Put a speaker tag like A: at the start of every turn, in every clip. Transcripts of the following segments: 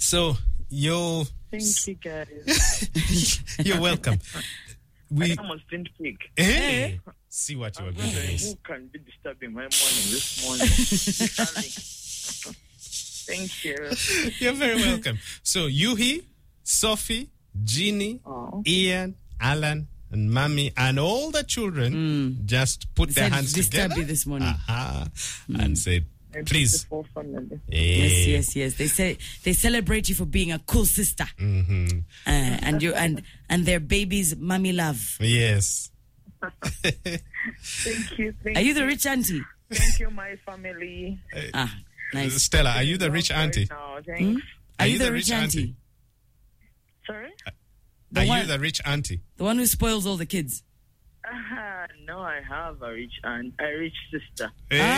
A: So,
B: Thank you, guys.
A: You're welcome.
B: I almost didn't pick.
A: Hey, see what you were going to
B: Who can be disturbing my morning this morning? Thank you.
A: You're very welcome. So, Yuhi, Sophie, Jeannie, Ian, Alan, and Mommy, and all the children just put their hands together.
C: Disturb you this morning.
A: And said, please.
C: Yes. They celebrate you for being a cool sister.
A: Mm-hmm.
C: And you and their babies, mommy love.
A: Yes.
B: Thank you.
C: Are you the rich auntie?
B: Thank you, my family.
C: Nice.
A: Stella, are you the rich auntie?
B: No, thanks.
C: Are you the rich auntie?
B: Sorry?
A: You the rich auntie?
C: The one who spoils all the kids?
B: No, I have a rich sister.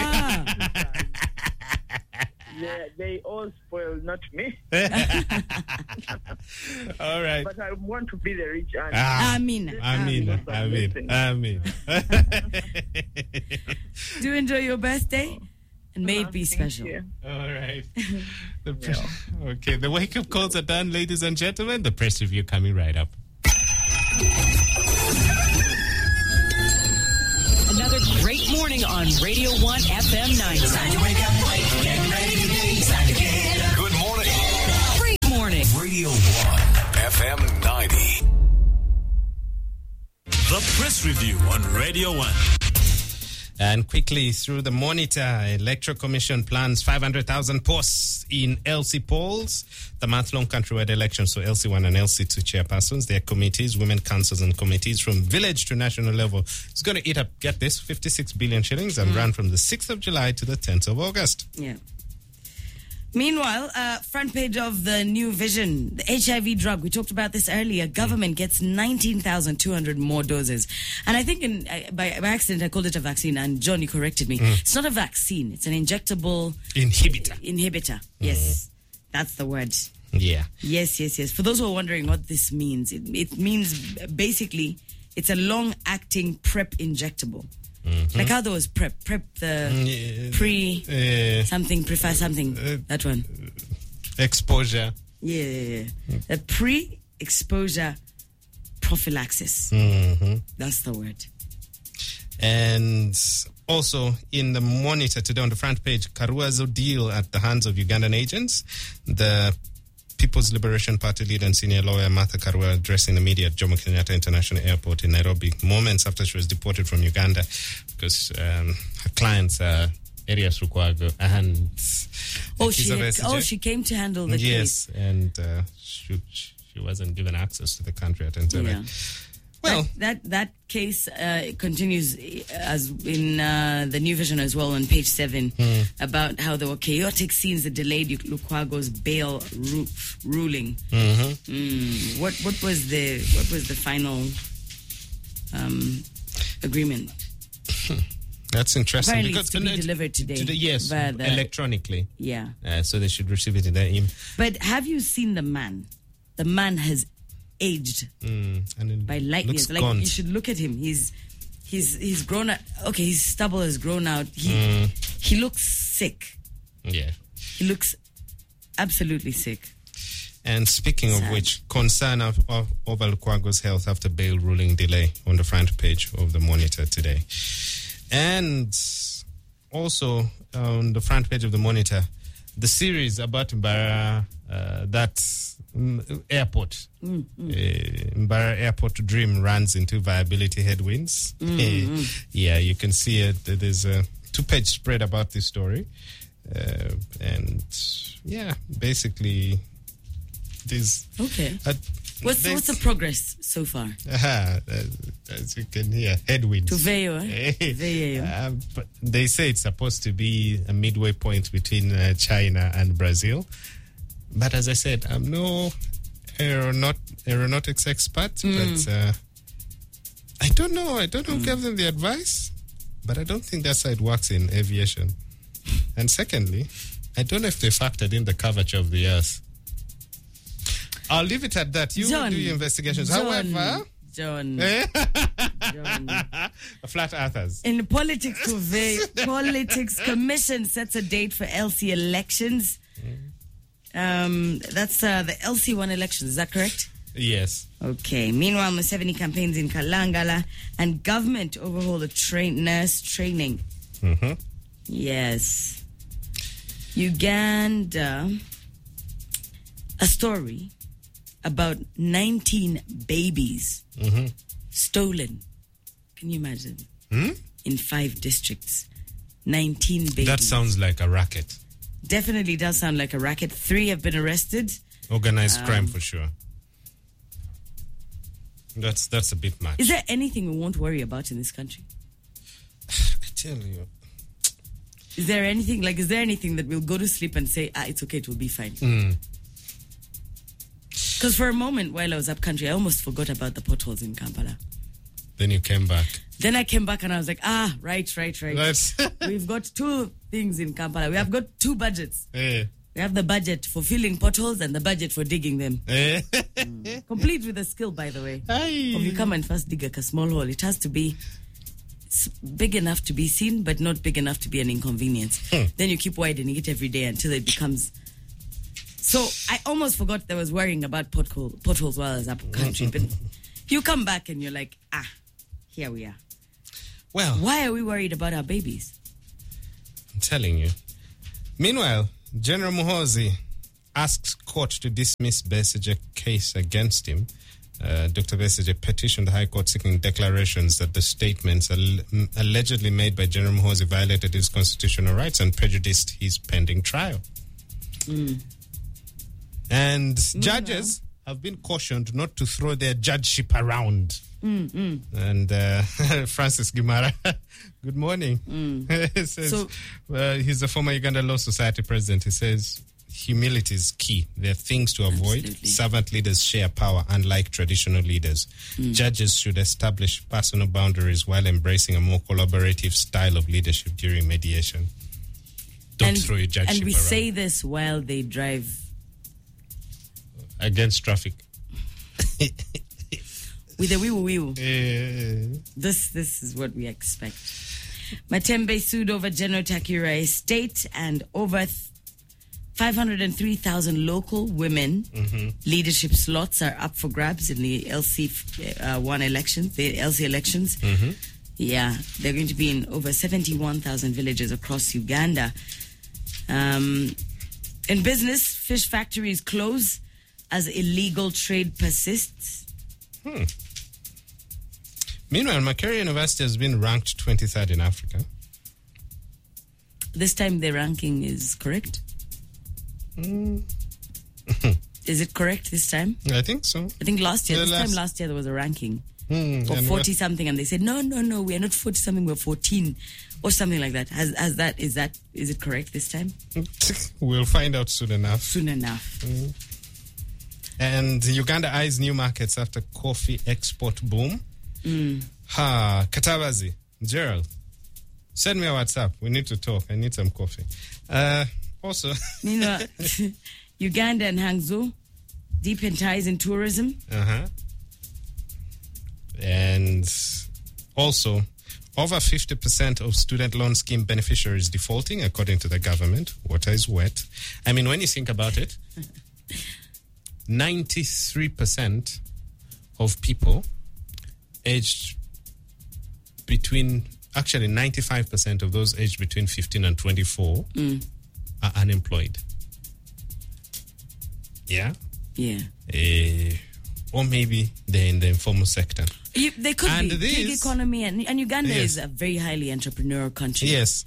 B: Yeah, they all spoil, not me.
A: All right.
B: But I want to be the rich auntie.
A: Amen.
C: Do enjoy your birthday, and may it be special.
B: You.
A: All right. Okay, the wake-up calls are done, ladies and gentlemen. The press review coming right up.
D: Another great morning on Radio 1 FM 90.
E: Good morning.
D: Great morning.
E: Radio 1 FM 90. The press review on Radio 1.
A: And quickly through the monitor, Electoral Commission plans 500,000 posts in LC polls. The month-long countrywide election, so LC1 and LC2 chairpersons, their committees, women councils and committees from village to national level. It's going to eat up, get this, 56 billion shillings and run from the 6th of July to the 10th of August.
C: Yeah. Meanwhile, front page of the New Vision, the HIV drug, we talked about this earlier, government gets 19,200 more doses. And I think by accident I called it a vaccine, and John, you corrected me. It's not a vaccine, it's an injectable... Inhibitor, yes. That's the word.
A: Yeah.
C: Yes. For those who are wondering what this means, it means basically it's a long-acting PrEP injectable. Mm-hmm. Like how there was PrEP the pre-something, prefer something, that one.
A: Exposure.
C: Yeah. The pre-exposure prophylaxis.
A: Mm-hmm.
C: That's the word.
A: And also in the monitor today on the front page, Karua's ordeal at the hands of Ugandan agents. The People's Liberation Party leader and senior lawyer Martha Karua addressing the media at Jomo Kenyatta International Airport in Nairobi moments after she was deported from Uganda because her clients are Erias Lukwago and
C: she came to handle the case.
A: Yes, and she wasn't given access to the country at Entebbe.
C: Yeah.
A: Well,
C: that case continues as in the New Vision as well on page 7 about how there were chaotic scenes that delayed Lukwago's bail ruling.
A: Mm-hmm.
C: What was the final agreement?
A: That's interesting.
C: Apparently because it's to be delivered today.
A: Yes, electronically.
C: Yeah.
A: So they should receive it in their email.
C: But have you seen the man? The man has aged by light years. Like
A: gaunt.
C: You should look at him. He's grown out. Okay, his stubble has grown out. He looks sick.
A: Yeah.
C: He looks absolutely sick.
A: And speaking of which, concern over Lukwago's health after bail ruling delay on the front page of the Monitor today. And also on the front page of the Monitor, the series about Mbara, that airport, Mbara Airport dream runs into viability headwinds. Yeah, you can see it. There's a 2-page spread about this story. And yeah, basically...
C: Okay. What's the progress so far?
A: As you can hear, headwinds.
C: To Veyo,
A: but they say it's supposed to be a midway point between China and Brazil. But as I said, I'm no aeronautics expert, but I don't know. I don't know who gave them the advice, but I don't think that's how it works in aviation. And secondly, I don't know if they factored in the curvature of the Earth. I'll leave it at that. You do your investigations. However...
C: John.
A: Flat earthers.
C: In politics, Politics Commission sets a date for LC elections. That's the LC1 elections. Is that correct?
A: Yes.
C: Okay. Meanwhile, Museveni campaigns in Kalangala and government overhaul the nurse training.
A: Mm-hmm.
C: Yes. Uganda. A story about 19 babies stolen. Can you imagine? In 5 districts. 19 babies.
A: That sounds like a racket.
C: Definitely does sound like a racket. 3 have been arrested.
A: Organized crime for sure. That's a bit much.
C: Is there anything we won't worry about in this country?
A: I tell you.
C: Is there anything that we'll go to sleep and say, it's okay, it will be fine? Because for a moment while I was up country, I almost forgot about the potholes in Kampala.
A: Then you came back.
C: Then I came back and I was like, right. We've got 2 things in Kampala. We have got 2 budgets. We have the budget for filling potholes and the budget for digging them. Complete with a skill, by the way. If you come and first dig a small hole, it has to be big enough to be seen, but not big enough to be an inconvenience. Then you keep widening it every day until it becomes... So I almost forgot that I was worrying about potholes while I was up country. But you come back and you're like, here we are.
A: Well,
C: why are we worried about our babies?
A: I'm telling you. Meanwhile, General Muhoozi asked court to dismiss Besigye case against him. Dr. Besigye petitioned the High Court seeking declarations that the statements allegedly made by General Muhoozi violated his constitutional rights and prejudiced his pending trial. And judges have been cautioned not to throw their judgeship around. And Francis Gimara, good morning. He says, he's a former Uganda Law Society president. He says, humility is key. There are things to avoid.
C: Absolutely.
A: Servant leaders share power, unlike traditional leaders. Judges should establish personal boundaries while embracing a more collaborative style of leadership during mediation. Don't throw your judgeship
C: And we
A: around.
C: say this while they drive
A: against traffic.
C: with a wee-woo. This is what we expect. Matembe sued over General Takira Estate and over 503,000 local women leadership slots are up for grabs in the LC1 elections, the LC elections. Yeah, they're going to be in over 71,000 villages across Uganda. In business, fish factories close as illegal trade persists.
A: Meanwhile, Makerere University has been ranked 23rd in Africa.
C: This time the ranking is correct? Is it correct this time?
A: I think so.
C: I think last year there was a ranking for 40-something, and they said, no, we are not 40-something, we're 14 or something like that. Is it correct this time?
A: We'll find out soon enough.
C: Soon enough.
A: And Uganda eyes new markets after coffee export boom. Katabazi, Gerald, send me a WhatsApp. We need to talk. I need some coffee. Also,
C: Meanwhile, Uganda and Hangzhou deepen ties in tourism.
A: And also, over 50% of student loan scheme beneficiaries defaulting, according to the government. Water is wet. I mean, when you think about it, 93% of people aged between, actually 95% of those aged between 15 and 24 are unemployed. Yeah?
C: Yeah.
A: Or maybe they're in the informal sector.
C: They could be. Gig economy, and Uganda is a very highly entrepreneurial country.
A: Yes.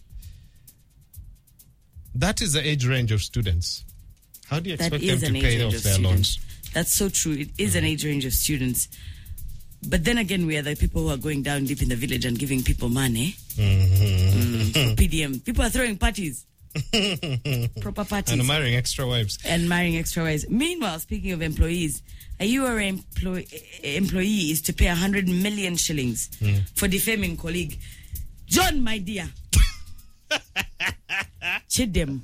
A: That is the age range of students. How do you expect them to pay off their loans?
C: That's so true. It is an age range of students. But then again, we are the people who are going down deep in the village and giving people money. For PDM. People are throwing parties. Proper parties.
A: And marrying extra wives.
C: Meanwhile, speaking of employees, a URA employee is to pay 100 million shillings for defaming colleague. John, my dear. Chidem.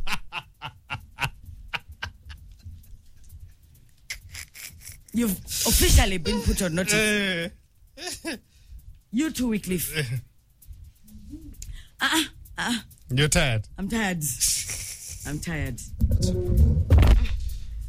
C: You've officially been put on notice. You too, Wycliffe.
A: You're tired?
C: I'm tired.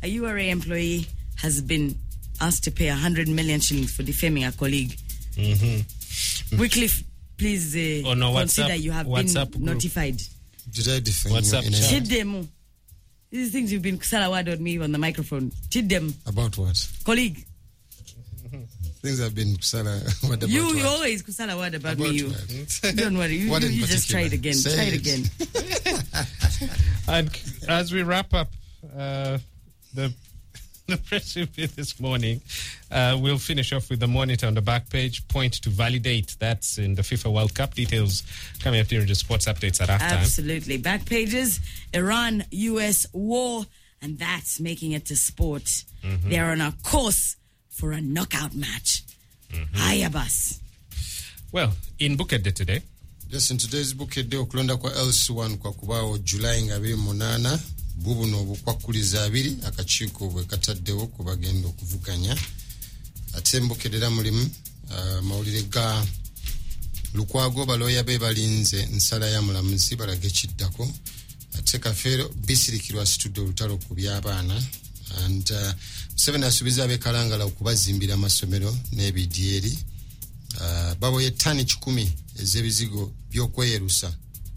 C: a URA employee has been asked to pay 100 million shillings for defaming a colleague. Wycliffe, please consider you have been notified.
F: Did I defend
A: What's
F: you
A: up,
F: in
A: Chad?
F: a...
C: Chidemu. These things you've been kusala word on me on the microphone. Chidem.
F: About what?
C: Colleague.
F: Things have been kusala. What about
C: You
F: what?
C: always kusala word about me. You.
F: what?
C: Don't worry. You
F: What in
C: just try it again.
F: particular?
C: Try
F: Say
C: it
F: it.
C: again.
A: And as we wrap up the press review this morning, we'll finish off with the monitor on the back page. Point to validate. That's in the FIFA World Cup. Details coming up during the sports updates at halftime.
C: Absolutely. Back pages, Iran-US war, and that's making it to sport. They're on a course for a knockout match. Hiya, bus.
A: Well, in Bukedde today,
F: Just in today's book, okulonda kwa LC1 kwa kubaawo July nga 28 bubuno obukwakuliza abiri akakiiko bwe kataddewo ku bagenda okuvuganya. Ate mbukedera mulimu mawulire ga Lukwago balooya be balinze nsala ya mulamuzi balaga ekiddako. Ate Kafeero bisirikirwa asitudde olutalo ku by'abaana. And Museveni asuubiza abeekalangala okubazimbira amasomero n'ebidyeri. Baboye ttani 10 ez'ebizigo by'okweyerusa.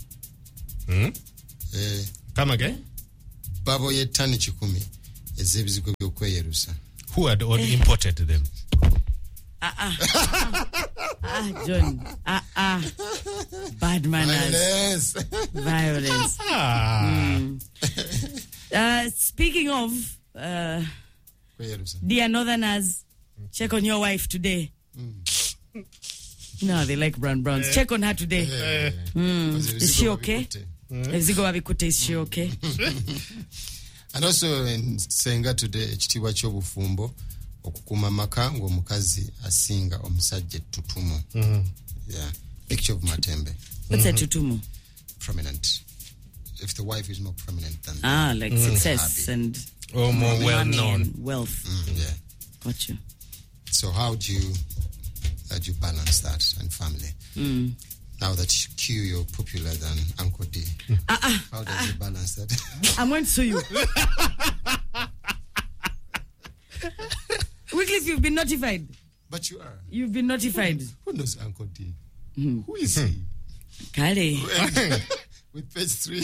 A: come again.
F: Baboye ttani 10 ez'ebizigo by'okweyerusa.
A: Who had all imported them?
C: John. Bad manners.
F: Violence.
C: Violence. Speaking of
F: Kweyerusa.
C: dear Northerners, check on your wife today. No, they like browns. Check on her today. Is she okay? Ebizigo babikutte, is she okay?
F: And also in Senga today, ekitiibwa ky'obufumbo okukuuma amaka ng'omukazi asinga omusajja ettutumu. Yeah. Picture of Matembe.
C: What's a tutumu?
F: Prominent. If the wife is more prominent than
C: Like success
F: happy.
C: and
A: Or more
C: money
A: well-known.
C: and wealth.
F: Yeah.
C: Got you.
F: So how do you balance that and family? Now that Q, you're popular than Uncle D. How does you balance that?
C: I'm going to sue you. Wycliffe, you've been notified.
F: But you are.
C: You've been notified.
F: Who knows Uncle D? Who is he?
C: Kale.
F: With page 3.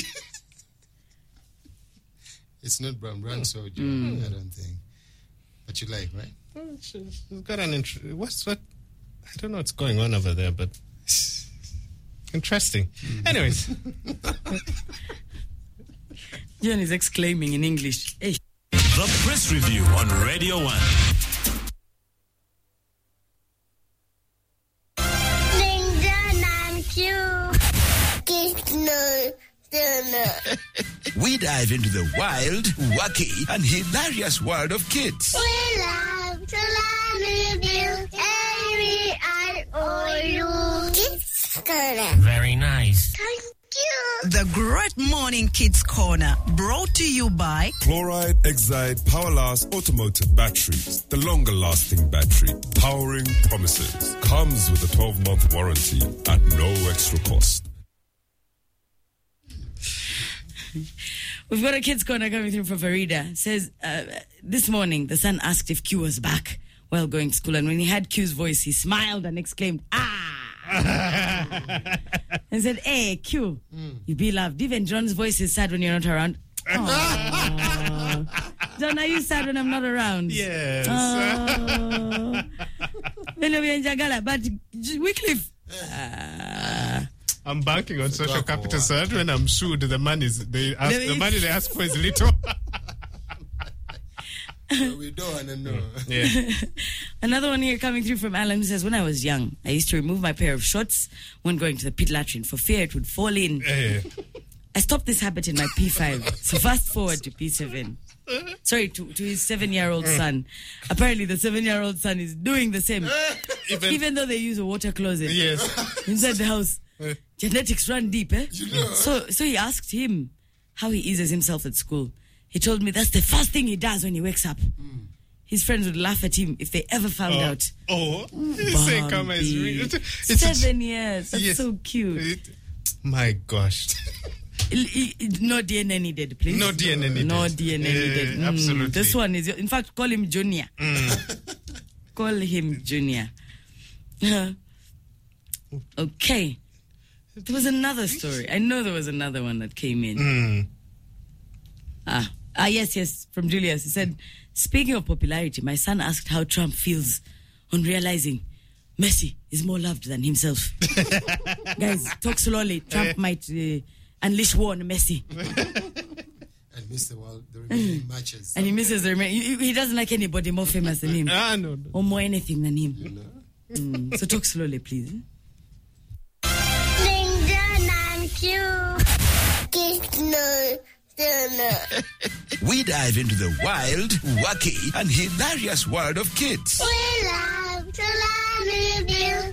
F: It's not brown soldier, I don't think. But you like, right?
A: She's got an what? I don't know what's going on over there, but interesting. Anyways,
C: John is exclaiming in English. Hey.
E: The press review on Radio 1.
G: We dive into the wild, wacky, and hilarious world of kids.
H: We love to learn with you, every and all you. It's gonna.
I: Very nice.
H: Thank you.
J: The Great Morning Kids Corner, brought to you by
K: Chloride Exide Powerlast Automotive Batteries, the longer lasting battery, powering promises. Comes with a 12-month warranty at no extra cost.
C: We've got a kids corner coming through from Farida. Says, this morning, the son asked if Q was back while going to school. And when he heard Q's voice, he smiled and exclaimed, and said, hey, Q, you be loved. Even John's voice is sad when you're not around. John, are you sad when I'm not around?
A: yes.
C: But Wycliffe.
A: I'm banking on social capital so that when I'm sued, the money they ask for is little.
F: We don't want to know.
A: Yeah.
C: Another one here coming through from Alan says, when I was young, I used to remove my pair of shorts when going to the pit latrine for fear it would fall in. I stopped this habit in my P5. So fast forward to P7. Sorry, to his 7-year-old son. Apparently the 7-year-old son is doing the same. Even though they use a water closet.
A: Yes.
C: Inside the house. Genetics run deep, eh? So he asked him how he eases himself at school. He told me that's the first thing he does when he wakes up. His friends would laugh at him if they ever found out.
A: He's saying Kama is real.
C: 7 years. That's so cute.
A: My gosh.
C: No DNA needed, please.
A: No DNA needed.
C: No DNA needed.
A: Absolutely.
C: This one is, in fact, call him Junior. Call him Junior. Okay. There was another story. I know there was another one that came in. Yes, from Julius. He said, speaking of popularity, my son asked how Trump feels on realizing Messi is more loved than himself. Guys, talk slowly. Trump might unleash war on Messi.
F: And miss the remaining matches.
C: And he misses the remaining. He doesn't like anybody more famous than him.
A: No.
C: Or more anything than him. So talk slowly, please.
G: We dive into the wild, wacky, and hilarious world of kids.
H: We love to love you,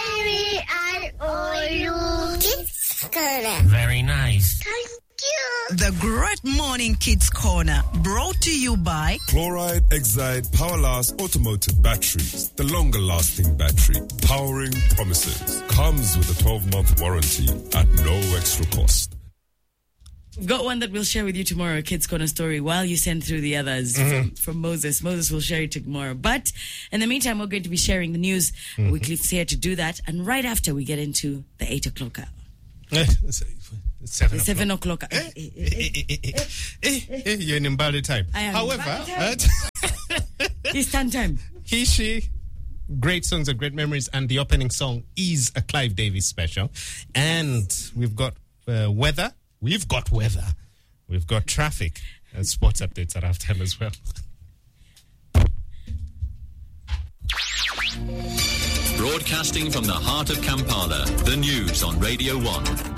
H: L-E-R-O-U. Kids Corner.
E: Very nice.
H: Thank you.
J: The Great Morning Kids Corner, brought to you by
K: Chloride Exide Powerlast Automotive Batteries. The longer lasting battery. Powering promises. Comes with a 12-month warranty at no extra cost.
C: We've got one that we'll share with you tomorrow, a Kids Corner story, while you send through the others from Moses. Moses will share it tomorrow. But in the meantime, we're going to be sharing the news. Wycliffe's here to do that. And right after, we get into the 8 o'clock hour. 7 o'clock.
A: You're in Mbali time. However,
C: Eastern time.
A: He, she, great songs and great memories. And the opening song is a Clive Davis special. And we've got weather. We've got weather. We've got traffic and sports updates at halftime as well.
I: Broadcasting from the heart of Kampala, the news on Radio 1.